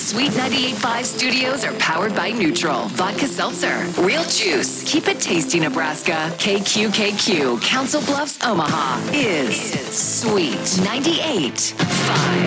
Sweet 98.5 studios are powered by Neutral Vodka Seltzer, Real Juice, Keep It Tasty, Nebraska, KQKQ, Council Bluffs, Omaha is Sweet 98.5.